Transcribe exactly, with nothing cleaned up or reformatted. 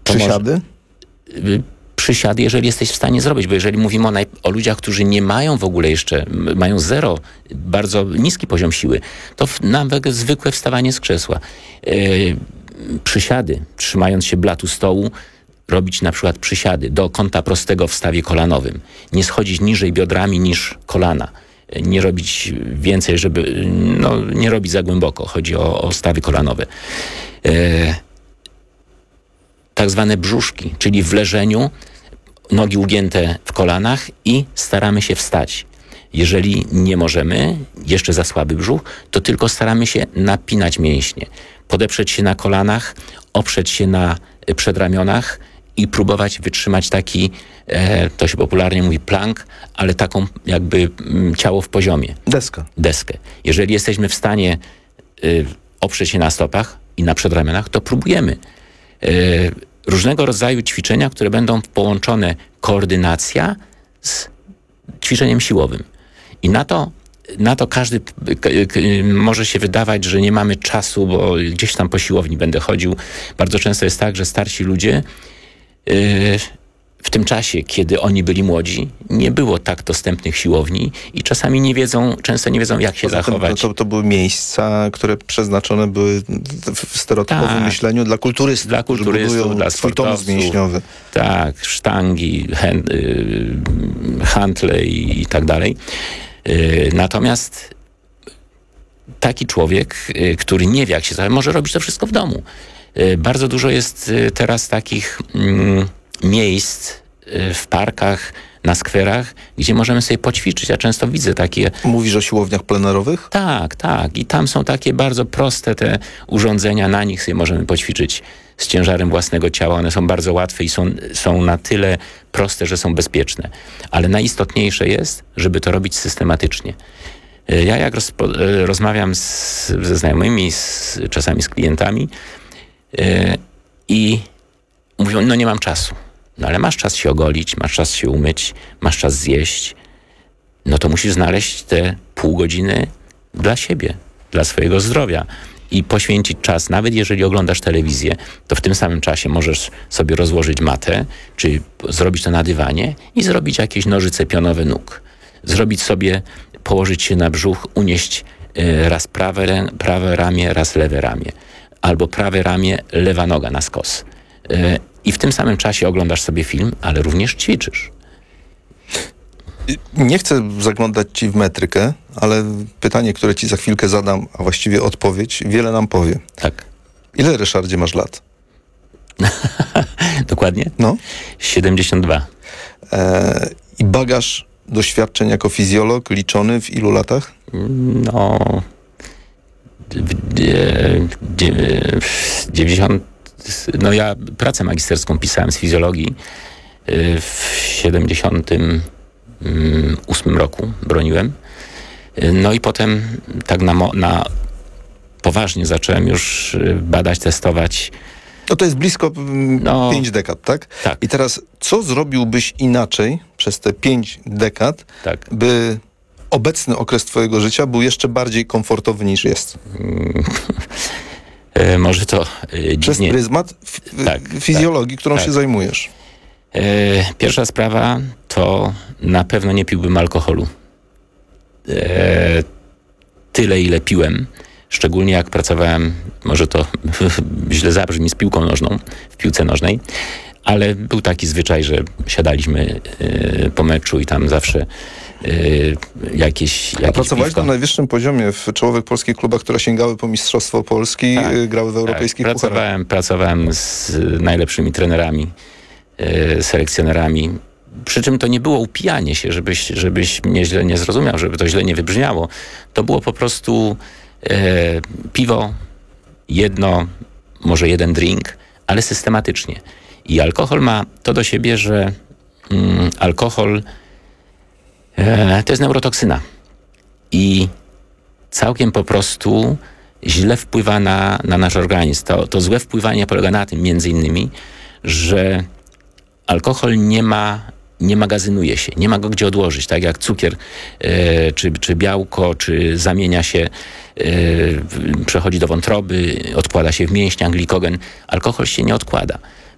Przysiady? Może, przysiady, jeżeli jesteś w stanie zrobić, bo jeżeli mówimy o, naj, o ludziach, którzy nie mają w ogóle jeszcze, mają zero, bardzo niski poziom siły, to w, nawet zwykłe wstawanie z krzesła. E, przysiady, trzymając się blatu stołu, robić na przykład przysiady do kąta prostego w stawie kolanowym. Nie schodzić niżej biodrami niż kolana. Nie robić więcej, żeby, no nie robić za głęboko. Chodzi o, o stawy kolanowe. E, tak zwane brzuszki, czyli w leżeniu, nogi ugięte w kolanach i staramy się wstać. Jeżeli nie możemy, jeszcze za słaby brzuch, to tylko staramy się napinać mięśnie. Podeprzeć się na kolanach, oprzeć się na przedramionach i próbować wytrzymać taki, e, to się popularnie mówi plank, ale taką jakby m, ciało w poziomie. Deska. Deskę. Jeżeli jesteśmy w stanie y, oprzeć się na stopach i na przedramionach, to próbujemy. Y, różnego rodzaju ćwiczenia, które będą połączone koordynacja z ćwiczeniem siłowym. I na to, na to każdy k- k- może się wydawać, że nie mamy czasu, bo gdzieś tam po siłowni będę chodził. Bardzo często jest tak, że starsi ludzie yy, w tym czasie, kiedy oni byli młodzi, nie było tak dostępnych siłowni i czasami nie wiedzą, często nie wiedzą, jak się Poza tym zachować. To, to były miejsca, które przeznaczone były w stereotypowym Tak. myśleniu dla kulturystów, Dla którzy kulturystów, budują dla swój tonus sportowców. mięśniowy. Tak, sztangi, hen, y, hantle i, i tak dalej. Y, natomiast taki człowiek, y, który nie wie, jak się zachować, może robić to wszystko w domu. Y, bardzo dużo jest y, teraz takich mm, miejsc y, w parkach, na skwerach, gdzie możemy sobie poćwiczyć. Ja często widzę takie... Mówisz o siłowniach plenerowych? Tak, tak. I tam są takie bardzo proste te urządzenia, na nich sobie możemy poćwiczyć z ciężarem własnego ciała. One są bardzo łatwe i są, są na tyle proste, że są bezpieczne. Ale najistotniejsze jest, żeby to robić systematycznie. Ja jak rozpo, rozmawiam z, ze znajomymi, z, czasami z klientami yy, i mówią, no nie mam czasu. No ale masz czas się ogolić, masz czas się umyć, masz czas zjeść. No to musisz znaleźć te pół godziny dla siebie, dla swojego zdrowia i poświęcić czas. Nawet jeżeli oglądasz telewizję, to w tym samym czasie możesz sobie rozłożyć matę, czy zrobić to na dywanie i zrobić jakieś nożyce pionowe nóg. Zrobić sobie, położyć się na brzuch, unieść y, raz prawe, prawe ramię, raz lewe ramię. Albo prawe ramię, lewa noga na skos. Y, I w tym samym czasie oglądasz sobie film, ale również ćwiczysz. Nie chcę zaglądać ci w metrykę, ale pytanie, które ci za chwilkę zadam, a właściwie odpowiedź, wiele nam powie. Tak. Ile, Ryszardzie, masz lat? Dokładnie? No. siedemdziesiąt dwa. E, I bagaż doświadczeń jako fizjolog liczony w ilu latach? No... dziewięćdziesiąt... No ja pracę magisterską pisałem z fizjologii w siedemdziesiątym ósmym roku, broniłem. No i potem tak na, mo- na poważnie zacząłem już badać, testować. No to jest blisko No, pięć dekad, tak? tak. I teraz, co zrobiłbyś inaczej przez te pięć dekad, Tak. by obecny okres twojego życia był jeszcze bardziej komfortowy niż jest? E, może to e, Przez dziwnie. pryzmat f- Tak, fizjologii, którą tak. się zajmujesz. E, pierwsza sprawa to na pewno nie piłbym alkoholu. E, tyle, ile piłem. Szczególnie jak pracowałem, może to źle zabrzmi, z piłką nożną, w piłce nożnej, ale był taki zwyczaj, że siadaliśmy y, po meczu i tam zawsze y, jakieś, jakieś A pracowałeś piwko. na najwyższym poziomie w czołowych polskich klubach, które sięgały po Mistrzostwo Polski, Tak, y, grały w europejskich tak, pucharach. pracowałem, pracowałem z najlepszymi trenerami, y, selekcjonerami. Przy czym to nie było upijanie się, żebyś, żebyś mnie źle nie zrozumiał, żeby to źle nie wybrzmiało. To było po prostu e, piwo, jedno, może jeden drink, ale systematycznie. I alkohol ma to do siebie, że mm, alkohol e, to jest neurotoksyna. I całkiem po prostu źle wpływa na, na nasz organizm. To, to złe wpływanie polega na tym między innymi, że alkohol nie ma, nie magazynuje się, nie ma go gdzie odłożyć, tak jak cukier, e, czy, czy białko, czy zamienia się, e, w, przechodzi do wątroby, odkłada się w mięśniach, glikogen. Alkohol się nie odkłada.